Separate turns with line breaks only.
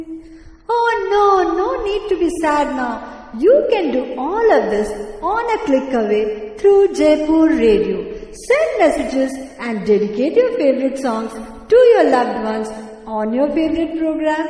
Oh no, no need to be sad now. You can do all of this on a click away through Jaipur Radio. Send messages and dedicate your favorite songs to your loved ones on your favorite program.